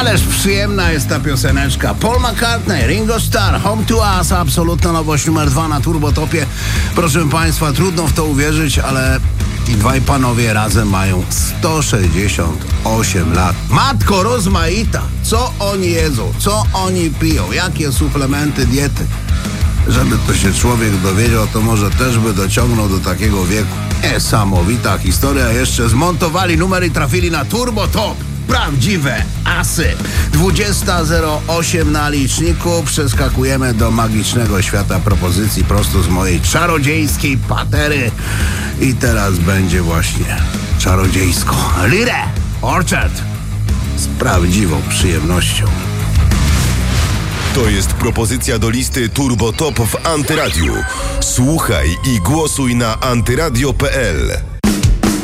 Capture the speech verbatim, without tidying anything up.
Ależ przyjemna jest ta pioseneczka. Paul McCartney, Ringo Starr, Home to Us, absolutna nowość numer dwa na Turbotopie. Proszę Państwa, trudno w to uwierzyć, ale i dwaj panowie razem mają sto sześćdziesiąt osiem lat. Matko rozmaita! Co oni jedzą? Co oni piją? Jakie suplementy diety? Żeby to się człowiek dowiedział, to może też by dociągnął do takiego wieku. Niesamowita historia. Jeszcze zmontowali numer i trafili na Turbotop. Prawdziwe asy. dwudziesta zero osiem na liczniku. Przeskakujemy do magicznego świata propozycji prosto z mojej czarodziejskiej patery. I teraz będzie właśnie czarodziejsko. Lire Orchard z prawdziwą przyjemnością. To jest propozycja do listy Turbo Top w Antyradiu. Słuchaj i głosuj na antyradio kropka p l.